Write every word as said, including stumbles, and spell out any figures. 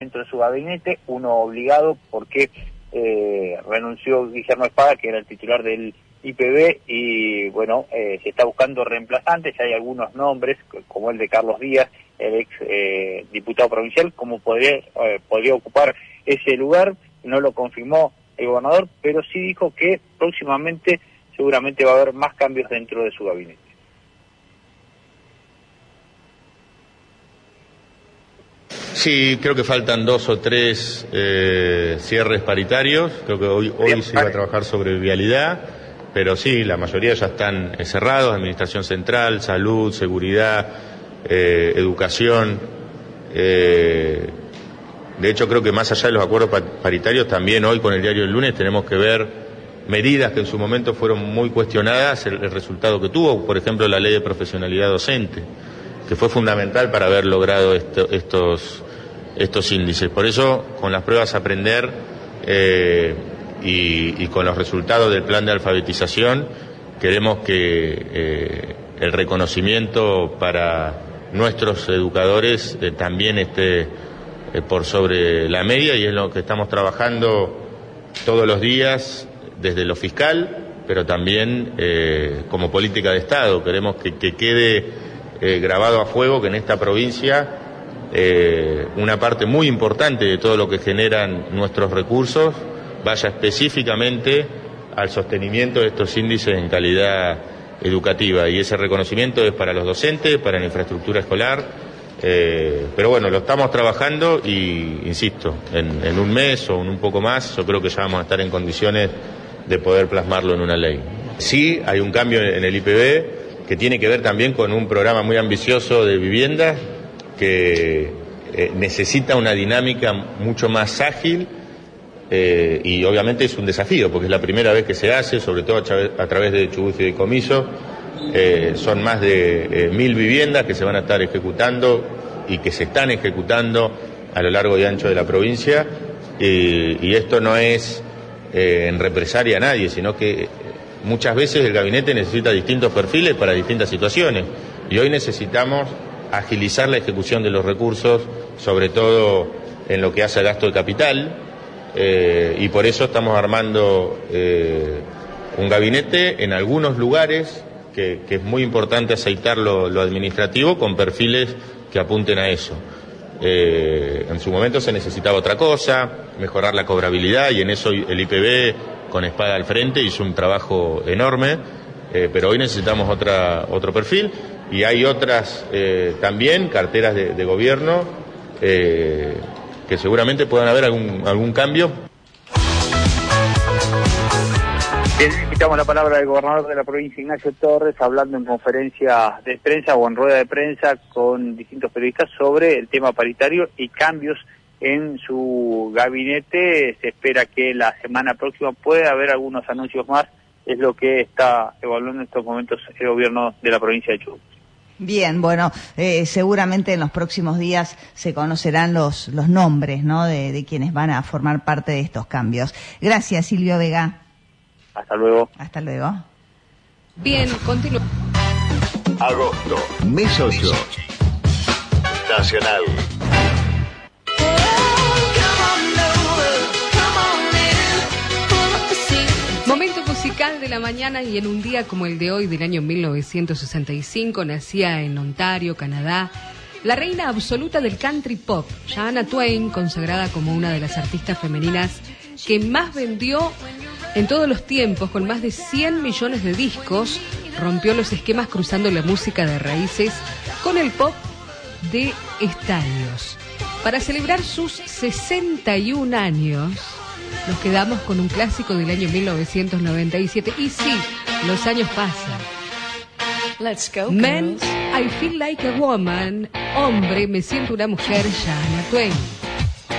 dentro de su gabinete, uno obligado porque eh, renunció Guillermo Espada, que era el titular del I P B, y bueno, eh, se está buscando reemplazantes. Hay algunos nombres, como el de Carlos Díaz, el ex eh, diputado provincial, como podría, eh, podría ocupar ese lugar. No lo confirmó el gobernador, pero sí dijo que próximamente seguramente va a haber más cambios dentro de su gabinete. Sí, creo que faltan dos o tres eh, cierres paritarios. Creo que hoy, hoy se iba a trabajar sobre vialidad, pero sí, la mayoría ya están eh, cerrados. Administración Central, Salud, Seguridad, eh, Educación. Eh, de hecho, creo que más allá de los acuerdos paritarios, también hoy con el diario del lunes tenemos que ver medidas que en su momento fueron muy cuestionadas, el, el resultado que tuvo, por ejemplo, la ley de profesionalidad docente, que fue fundamental para haber logrado esto, estos, estos índices. Por eso, con las pruebas Aprender eh, y, y con los resultados del plan de alfabetización, queremos que eh, el reconocimiento para nuestros educadores eh, también esté eh, por sobre la media, y es lo que estamos trabajando todos los días desde lo fiscal, pero también eh, como política de Estado. Queremos que, que quede Eh, grabado a fuego que en esta provincia eh, una parte muy importante de todo lo que generan nuestros recursos vaya específicamente al sostenimiento de estos índices en calidad educativa, y ese reconocimiento es para los docentes, para la infraestructura escolar, eh, pero bueno, lo estamos trabajando y, insisto, en, en un mes o en un poco más yo creo que ya vamos a estar en condiciones de poder plasmarlo en una ley. Sí, hay un cambio en el I P B que tiene que ver también con un programa muy ambicioso de vivienda que eh, necesita una dinámica mucho más ágil eh, y obviamente es un desafío porque es la primera vez que se hace, sobre todo a, tra a través de Chubut y de Comiso. Eh, son más de eh, mil viviendas que se van a estar ejecutando y que se están ejecutando a lo largo y ancho de la provincia, y, y esto no es eh, en represalia a nadie, sino que muchas veces el gabinete necesita distintos perfiles para distintas situaciones, y hoy necesitamos agilizar la ejecución de los recursos, sobre todo en lo que hace al gasto de capital, eh, y por eso estamos armando eh, un gabinete en algunos lugares que, que es muy importante aceitar lo, lo administrativo con perfiles que apunten a eso. Eh, en su momento se necesitaba otra cosa, mejorar la cobrabilidad, y en eso el I P B con Espada al frente hizo un trabajo enorme, eh, pero hoy necesitamos otra, otro perfil, y hay otras eh, también carteras de, de gobierno eh, que seguramente puedan haber algún, algún cambio. Escuchamos la palabra del gobernador de la provincia, Ignacio Torres, hablando en conferencia de prensa o en rueda de prensa con distintos periodistas sobre el tema paritario y cambios en su gabinete. Se espera que la semana próxima pueda haber algunos anuncios más, es lo que está evaluando en estos momentos el gobierno de la provincia de Chubut. Bien, bueno, eh, seguramente en los próximos días se conocerán los, los nombres, ¿no?, de, de quienes van a formar parte de estos cambios. Gracias, Silvio Vega. Hasta luego. Hasta luego. Bien, continúo. Agosto, mes ocho. Nacional. Momento musical de la mañana, y en un día como el de hoy del año mil novecientos sesenta y cinco nacía en Ontario, Canadá, la reina absoluta del country pop, Shania Twain, consagrada como una de las artistas femeninas que más vendió en todos los tiempos, con más de cien millones de discos. Rompió los esquemas cruzando la música de raíces con el pop de estadios. Para celebrar sus sesenta y un años, nos quedamos con un clásico del año mil novecientos noventa y siete. Y sí, los años pasan. Let's go, Men, I feel like a woman. Hombre, me siento una mujer, Shania Twain.